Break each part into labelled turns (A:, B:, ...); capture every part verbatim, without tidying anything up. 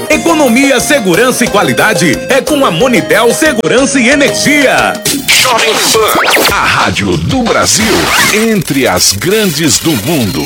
A: Economia, segurança e qualidade é com a Monitel Segurança e Energia.
B: Jovem Pan, a rádio do Brasil, entre as grandes do mundo.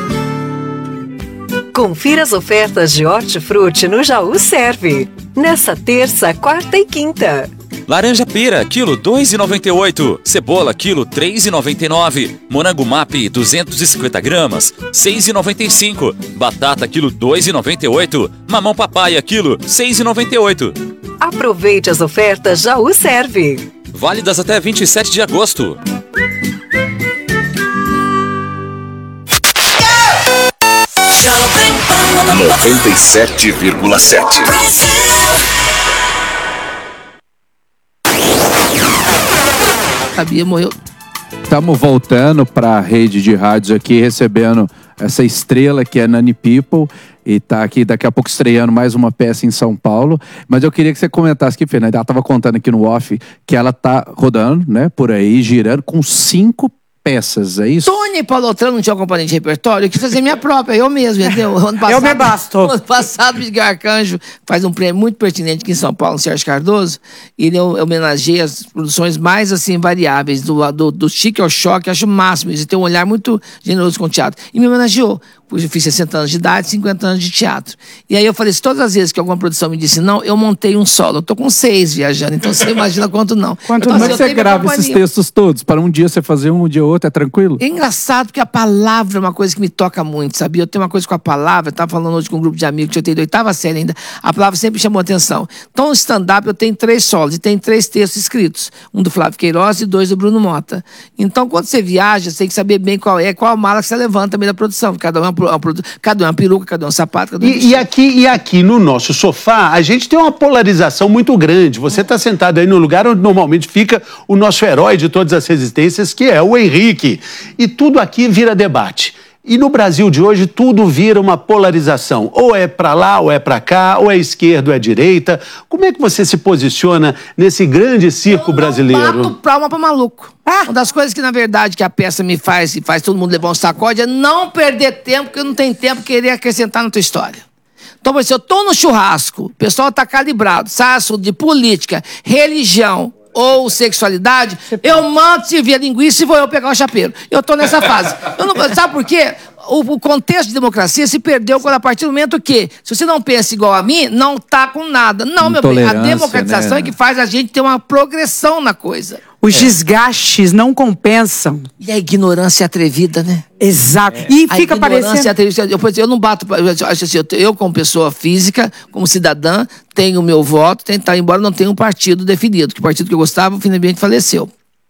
C: Confira as ofertas de Hortifruti no Jaú Serve. Nessa terça, quarta e quinta.
D: Laranja pera, quilo dois reais e noventa e oito centavos. Cebola, quilo três reais e noventa e nove centavos. Morango Map, duzentos e cinquenta gramas, seis reais e noventa e cinco centavos. Batata, quilo dois reais e noventa e oito centavos. Mamão papaya, quilo seis reais e noventa e oito centavos.
C: Aproveite as ofertas Jaú Serve.
D: Válidas até vinte e sete de agosto.
B: noventa e sete vírgula sete.
E: Sabia, morreu.
F: Estamos voltando para a rede de rádios aqui, recebendo essa estrela que é Nani People. E tá aqui daqui a pouco estreando mais uma peça em São Paulo. Mas eu queria que você comentasse aqui, Fernanda. Ela estava contando aqui no off que ela tá rodando, né, por aí, girando com cinco peças, é isso?
E: Tony Palotrano não tinha companhia de repertório, eu quis fazer minha própria, eu mesmo, entendeu? Ano passado,
G: eu me basto.
E: Ano passado, Miguel Arcanjo faz um prêmio muito pertinente aqui em São Paulo, no Sérgio Cardoso, e ele homenageia as produções mais, assim, variáveis, do, do, do chique ao choque, acho o máximo, ele tem um olhar muito generoso com o teatro, e me homenageou. Eu fiz sessenta anos de idade, cinquenta anos de teatro. E aí eu falei, se todas as vezes que alguma produção me disse não, eu montei um solo. Eu tô com seis viajando, então você imagina quanto não.
F: Quanto então, assim, você grava esses textos todos? Para um dia você fazer um, um dia outro, é tranquilo?
E: É engraçado, porque a palavra é uma coisa que me toca muito, sabia? Eu tenho uma coisa com a palavra, eu tava falando hoje com um grupo de amigos que eu tenho de oitava série ainda, a palavra sempre chamou atenção. Então, no stand-up eu tenho três solos e tem três textos escritos. Um do Flávio Queiroz e dois do Bruno Mota. Então, quando você viaja, você tem que saber bem qual é, qual a mala que você levanta também da produção, cada um é uma Cada um é uma peruca, cada um é um sapato, cada um é um
H: e, e, aqui, e aqui no nosso sofá, a gente tem uma polarização muito grande. Você está sentado aí no lugar onde normalmente fica o nosso herói de todas as resistências, que é o Henrique. E tudo aqui vira debate. E no Brasil de hoje, tudo vira uma polarização. Ou é para lá, ou é para cá, ou é esquerda, ou é direita. Como é que você se posiciona nesse grande circo
E: eu
H: brasileiro?
E: Eu bato palma pra maluco. Ah. Uma das coisas que, na verdade, que a peça me faz e faz todo mundo levar um sacode é não perder tempo, porque eu não tenho tempo querer acrescentar na tua história. Então, por exemplo, eu tô no churrasco, o pessoal tá calibrado, sabe, assunto de política, religião ou sexualidade, eu mando servir a linguiça e vou eu pegar o chapeiro. Eu tô nessa fase. Eu não, sabe por quê? O, o contexto de democracia se perdeu quando, a partir do momento que, se você não pensa igual a mim, não tá com nada. Não, meu bem, a democratização, né, é que faz a gente ter uma progressão na coisa.
G: Os é. desgastes não compensam.
E: E a ignorância atrevida, né?
G: Exato. É. E fica parecendo...
E: Atrevida. Eu, eu não bato... Eu, acho assim, eu, eu, como pessoa física, como cidadã, tenho o meu voto, tentar, embora não tenha um partido definido. Que o partido que eu gostava, finalmente faleceu.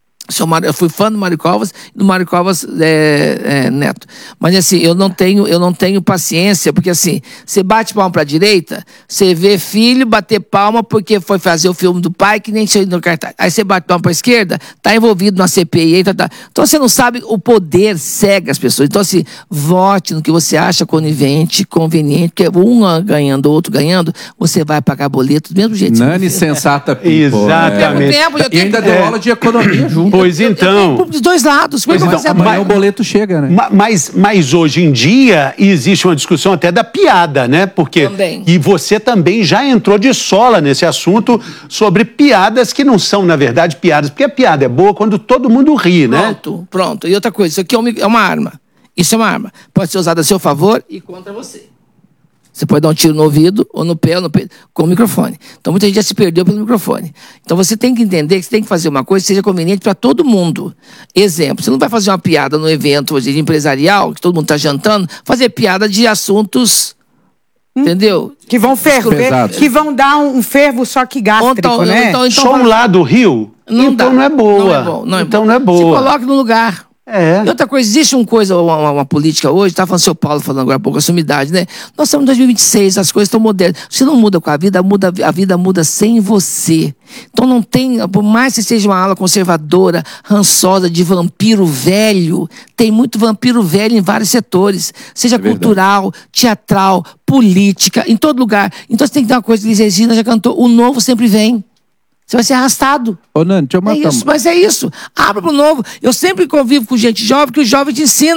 E: Eu fui fã do Mário Covas e do Mário Covas é, é, Neto. Mas assim, eu não tenho, eu não tenho paciência, porque assim, você bate palma pra direita, você vê filho bater palma porque foi fazer o filme do pai que nem tinha no cartaz. Aí você bate palma pra esquerda, tá envolvido na C P I, tá, tá. Então você não sabe, o poder cega as pessoas. Então assim, vote no que você acha conivente, conveniente, porque um ganhando, o outro ganhando, você vai pagar boleto do mesmo jeito.
F: Nani sensata people.
H: Exatamente.
E: Tempo, eu
F: e ainda deu
H: é.
F: aula de economia junto.
H: Pois então.
E: Eu, eu dos dois lados.
H: Pois então,
F: amanhã o boleto chega, né?
H: Mas, mas hoje em dia existe uma discussão até da piada, né? Porque
E: também.
H: E você também já entrou de sola nesse assunto sobre piadas que não são, na verdade, piadas. Porque a piada é boa quando todo mundo ri, né?
E: Pronto, pronto. E outra coisa, isso aqui é uma arma. Isso é uma arma. Pode ser usada a seu favor e contra você. Você pode dar um tiro no ouvido, ou no pé, ou no peito, com o microfone. Então, muita gente já se perdeu pelo microfone. Então, você tem que entender que você tem que fazer uma coisa que seja conveniente para todo mundo. Exemplo, você não vai fazer uma piada no evento de empresarial, que todo mundo está jantando, fazer piada de assuntos, hum, entendeu?
G: Que vão ferver, que vão dar um fervo só que gástrico,
E: então,
G: né?
E: Então, então,
H: Só um lado do rio?
E: Não
H: então
E: dá.
H: não é boa.
E: Não é bom, não é
H: então
E: bom.
H: não é boa.
E: Se coloque no lugar.
H: É.
E: E outra coisa, existe uma coisa, uma, uma política hoje, tá falando o seu Paulo falando agora há pouco, a sua umidade, né? Nós estamos em dois mil e vinte e seis, as coisas estão modernas. Você não muda com a vida, muda, a vida muda sem você. Então não tem, por mais que seja uma aula conservadora, rançosa, de vampiro velho, tem muito vampiro velho em vários setores. Seja é cultural, teatral, política, em todo lugar. Então você tem que dar uma coisa que Elis Regina já cantou, o novo sempre vem. Você vai ser arrastado.
F: Ô, Nani, deixa eu matar.
E: É isso, mas é isso. Abra pro novo. Eu sempre convivo com gente jovem, que o jovem te ensina.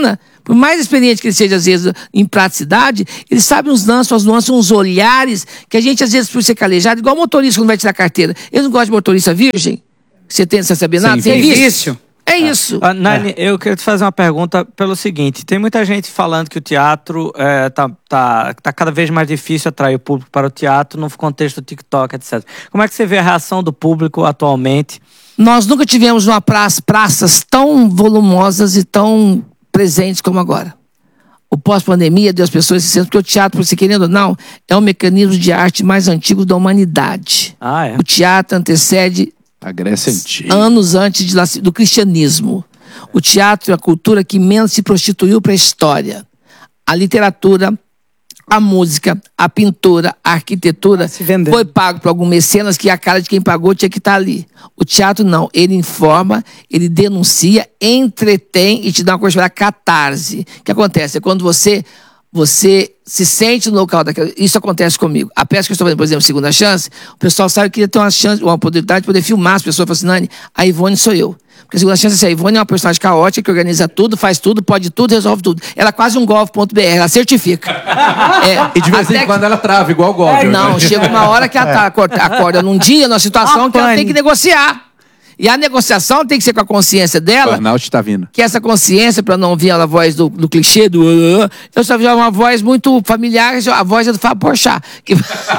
E: Por mais experiente que ele seja, às vezes, em praticidade, ele sabe uns lances, umas nuances, uns olhares, que a gente, às vezes, por ser calejado, igual motorista quando vai tirar carteira. Eles não gostam de motorista virgem? Você tem, você sabe nada? Tem vício? É isso.
I: Ah, Nani, é. eu queria te fazer uma pergunta pelo seguinte. Tem muita gente falando que o teatro é, tá, tá, tá cada vez mais difícil atrair o público para o teatro no contexto do TikTok, etcétera. Como é que você vê a reação do público atualmente? Nós nunca tivemos uma praça, praças tão volumosas e tão presentes como agora. O pós-pandemia deu as pessoas se sentem, porque o teatro, você querendo ou não, é o mecanismo de arte mais antigo da humanidade. Ah, é? O teatro antecede
F: a Grécia Antiga.
E: Anos antes de, do cristianismo. O teatro é a cultura que menos se prostituiu para a história. A literatura, a música, a pintura, a arquitetura foi pago por algum mecenas que a cara de quem pagou tinha que estar ali. O teatro não. Ele informa, ele denuncia, entretém e te dá uma coisa chamada catarse. O que acontece? É quando você... Você se sente no local daquela... Isso acontece comigo. A peça que eu estou fazendo, por exemplo, Segunda Chance, o pessoal sabe que queria ter uma chance, uma oportunidade de poder filmar as pessoas. Falam assim, Nani, a Ivone sou eu. Porque a Segunda Chance é assim, a Ivone é uma personagem caótica que organiza tudo, faz tudo, pode tudo, resolve tudo. Ela é quase um golf ponto b r, ela certifica. É,
F: e de vez em quando ela trava, igual o golf.
E: É, não, chega uma hora que ela tá, acorda num dia, numa situação que ela tem que negociar. E a negociação tem que ser com a consciência dela.
F: O burnout tá vindo.
E: Que essa consciência, para não ouvir a voz do, do clichê, do... Então, você vai uma voz muito familiar, a voz é do Fábio Porchat. Que...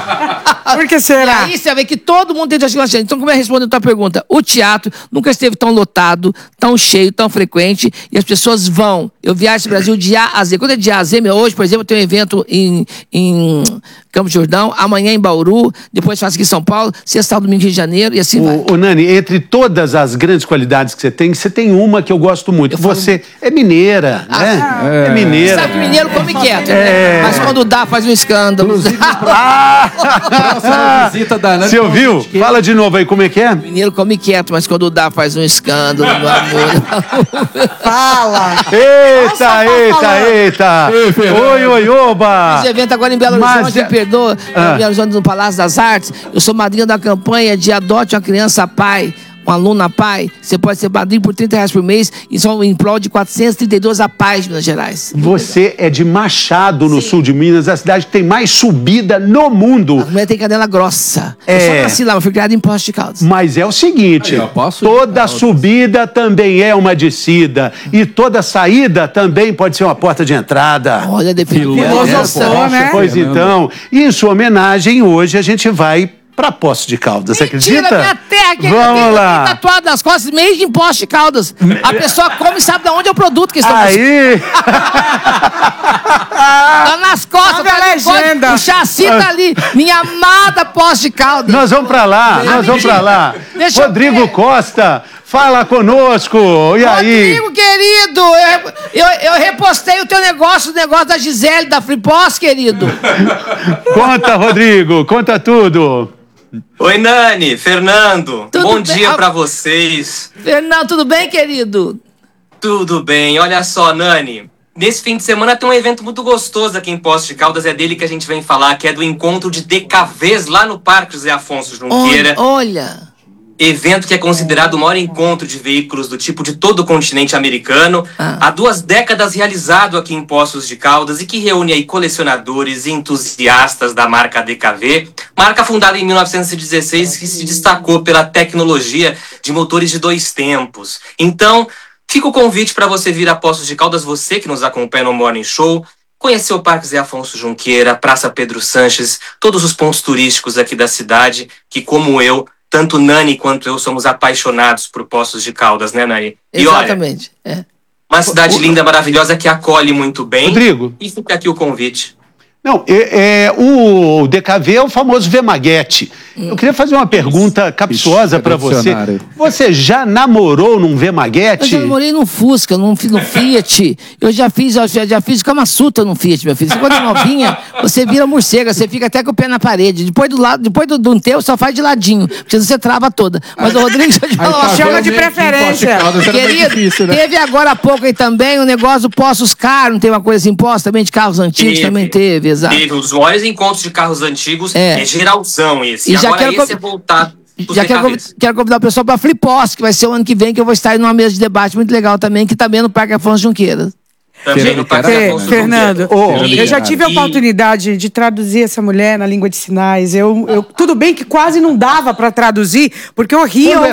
E: Por que será? E aí você vai ver que todo mundo tem chance. Então, como é respondendo a tua pergunta? O teatro nunca esteve tão lotado, tão cheio, tão frequente, e as pessoas vão. Eu viajo esse Brasil de A a Z. Quando é de A a Z, meu, hoje, por exemplo, eu tenho um evento em, em Campos do Jordão, amanhã em Bauru, depois faço aqui em São Paulo, sexta, domingo, Rio de Janeiro, e assim
H: o,
E: vai.
H: O Nani, entre todas as grandes qualidades que você tem, você tem uma que eu gosto muito. Eu você falo... é mineira, ah, né? É, é mineira.
E: Sabe que mineiro come quieto,
H: é.
E: né? Mas quando dá, faz um escândalo.
H: Ah, visita da Nani. Você ouviu? Fala de novo aí, como é que é?
E: Mineiro come quieto, mas quando dá, faz um escândalo, meu amor.
G: Fala!
H: Eita, eita, eita! Oi, oi, oba!
E: Esse evento agora em Belo Horizonte, me perdoa, ah. em Belo Horizonte, no Palácio das Artes, eu sou madrinha da campanha de Adote uma Criança Pai, um aluno a pai. Você pode ser padrinho por trinta reais por mês e são em prol de quatrocentos e trinta e dois A P A I de Minas Gerais.
H: Você é de Machado, no Sim. sul de Minas, a cidade que tem mais subida no mundo.
E: A mulher tem canela grossa.
H: É.
E: Eu só nasci lá, mas fui criado em Poços de Caldas.
H: Mas é o seguinte, Aí, toda subida também é uma descida e toda saída também pode ser uma porta de entrada.
E: Olha, depende do
H: é, né? Pois é, então, em sua homenagem, hoje a gente vai pra Poços de Caldas, você acredita?
E: Mentira, minha terra, que
H: Vamos
E: eu
H: lá.
E: tenho tatuado nas costas, meio de Poços de Caldas. A pessoa come e sabe de onde é o produto que estão
H: Aí!
E: Tá nas costas,
G: tá na legenda.
E: O chassi tá ali, minha amada Poços de Caldas.
H: Nós vamos pra lá, nós vamos pra lá. Deixa Rodrigo Costa, fala conosco, e aí?
E: Rodrigo, querido, eu, eu, eu repostei o teu negócio, o negócio da Gisele, da Free Post, querido.
H: Conta, Rodrigo, conta tudo.
J: Oi, Nani, Fernando,
E: tudo
J: bom
E: bem?
J: dia pra vocês.
E: Fernando, tudo bem, querido?
J: Tudo bem, olha só, Nani, nesse fim de semana tem um evento muito gostoso aqui em Poços de Caldas, é dele que a gente vem falar, que é do encontro de D K Vs lá no Parque José Afonso Junqueira.
E: Olha, olha.
J: Evento que é considerado o maior encontro de veículos do tipo de todo o continente americano. Ah. Há duas décadas realizado aqui em Poços de Caldas e que reúne aí colecionadores e entusiastas da marca D K V. Marca fundada em mil novecentos e dezesseis que se destacou pela tecnologia de motores de dois tempos. Então, fica o convite para você vir a Poços de Caldas, você que nos acompanha no Morning Show, conhecer o Parque Zé Afonso Junqueira, Praça Pedro Sanches, todos os pontos turísticos aqui da cidade, que como eu, tanto Nani quanto eu somos apaixonados por Poços de Caldas, né, Nani? E
E: Exatamente.
J: Olha,
E: é.
J: Uma cidade o... linda, maravilhosa, que acolhe muito bem.
H: Rodrigo.
J: E fica aqui o convite.
H: Não, é, é, o D K V é o famoso Vemaguete. Eu queria fazer uma pergunta capciosa para você. Você já namorou num Vemaguete?
E: Eu já namorei num Fusca, num, num Fiat. Eu já fiz, eu já, já fiz Kama Sutra num Fiat, meu filho. Você quando é novinha, você vira morcega, você fica até com o pé na parede. Depois do lado, depois do, do teu, só faz de ladinho, porque você trava toda. Mas o Rodrigo já te falou,
G: tá chama de preferência.
E: Querido, difícil, né? Teve agora há pouco aí também o negócio do Poços Caros, não tem uma coisa assim, poços também de carros antigos, teve, também teve, exato.
J: Teve os maiores encontros de carros antigos, é, é geralzão esse. E
E: já
J: agora
E: quero
J: esse é voltar.
E: Já quero convidar, quero convidar o pessoal para a Flip Post, que vai ser o ano que vem, que eu vou estar aí numa mesa de debate muito legal também, que também é no Parque Afonso Junqueira.
J: Também no Pacto
G: Fê,
J: Afonso
G: Fernando,
J: Duque.
G: eu já tive a oportunidade de traduzir essa mulher na língua de sinais. Eu, eu, tudo bem que quase não dava para traduzir, porque eu ria
H: Quando é